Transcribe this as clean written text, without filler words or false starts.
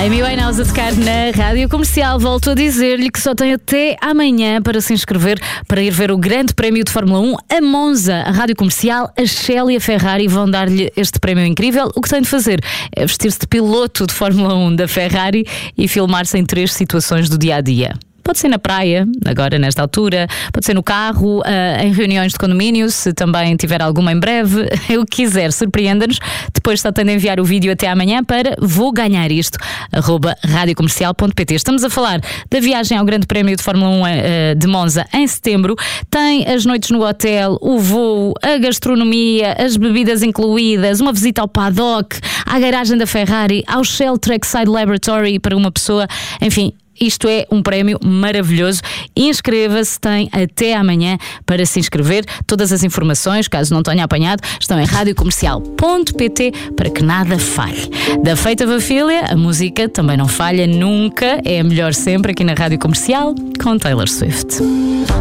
Amy Winehouse a tocar na Rádio Comercial. Volto a dizer-lhe que só tem até amanhã para se inscrever para ir ver o Grande Prémio de Fórmula 1 a Monza. A Rádio Comercial, a Shell e a Ferrari vão dar-lhe este prémio incrível. O que tem de fazer é vestir-se de piloto de Fórmula 1 da Ferrari e filmar-se em 3 situações do dia-a-dia. Pode ser na praia, agora nesta altura, pode ser no carro, em reuniões de condomínio, se também tiver alguma em breve, o que quiser, surpreenda-nos. Depois só tem de enviar o vídeo até amanhã para vouganharisto@radiocomercial.pt. Estamos a falar da viagem ao Grande Prémio de Fórmula 1 de Monza em setembro. Tem as noites no hotel, o voo, a gastronomia, as bebidas incluídas, uma visita ao paddock, à garagem da Ferrari, ao Shell Trackside Laboratory para uma pessoa, enfim. Isto é um prémio maravilhoso. Inscreva-se, tem até amanhã para se inscrever. Todas as informações, caso não tenha apanhado, estão em radiocomercial.pt para que nada falhe. Da Feita Vafília, a música também não falha nunca. É a melhor sempre aqui na Rádio Comercial com Taylor Swift.